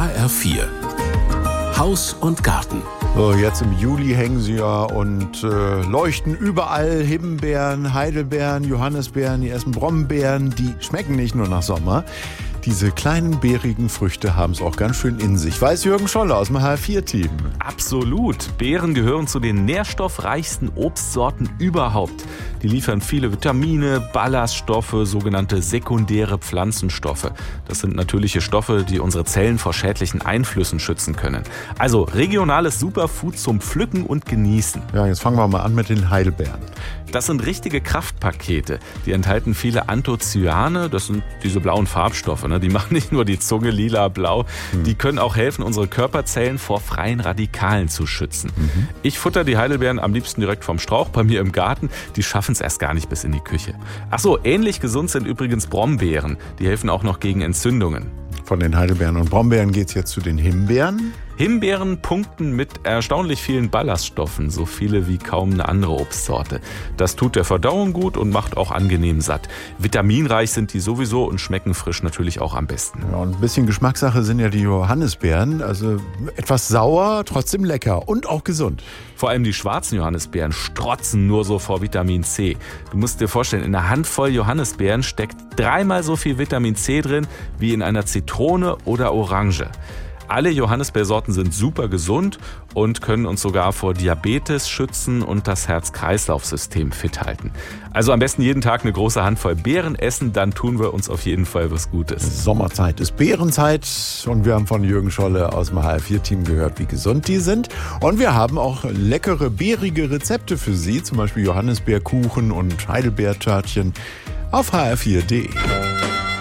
HR4 Haus und Garten. So, jetzt im Juli hängen sie ja und leuchten überall. Himbeeren, Heidelbeeren, Johannisbeeren, die ersten Brombeeren, die schmecken nicht nur nach Sommer. Diese kleinen beerigen Früchte haben es auch ganz schön in sich. Weiß Jürgen Scholle aus dem HR4-Team. Absolut. Beeren gehören zu den nährstoffreichsten Obstsorten überhaupt. Die liefern viele Vitamine, Ballaststoffe, sogenannte sekundäre Pflanzenstoffe. Das sind natürliche Stoffe, die unsere Zellen vor schädlichen Einflüssen schützen können. Also regionales Superfood zum Pflücken und Genießen. Ja, jetzt fangen wir mal an mit den Heidelbeeren. Das sind richtige Kraftpakete. Die enthalten viele Anthocyane, das sind diese blauen Farbstoffe. Die machen nicht nur die Zunge lila-blau, die können auch helfen, unsere Körperzellen vor freien Radikalen zu schützen. Ich futter die Heidelbeeren am liebsten direkt vom Strauch bei mir im Garten. Die schaffen es erst gar nicht bis in die Küche. Ach so, ähnlich gesund sind übrigens Brombeeren. Die helfen auch noch gegen Entzündungen. Von den Heidelbeeren und Brombeeren geht es jetzt zu den Himbeeren. Himbeeren punkten mit erstaunlich vielen Ballaststoffen, so viele wie kaum eine andere Obstsorte. Das tut der Verdauung gut und macht auch angenehm satt. Vitaminreich sind die sowieso und schmecken frisch natürlich auch am besten. Ja, und ein bisschen Geschmackssache sind ja die Johannisbeeren. Also etwas sauer, trotzdem lecker und auch gesund. Vor allem die schwarzen Johannisbeeren strotzen nur so vor Vitamin C. Du musst dir vorstellen, in einer Handvoll Johannisbeeren steckt 3-mal so viel Vitamin C drin wie in einer Zitrone oder Orange. Alle Johannisbeersorten sind super gesund und können uns sogar vor Diabetes schützen und das Herz-Kreislauf-System fit halten. Also am besten jeden Tag eine große Handvoll Beeren essen, dann tun wir uns auf jeden Fall was Gutes. Sommerzeit ist Beerenzeit und wir haben von Jürgen Scholle aus dem HR4-Team gehört, wie gesund die sind. Und wir haben auch leckere, beerige Rezepte für Sie, zum Beispiel Johannisbeerkuchen und Heidelbeertörtchen auf hr4.de.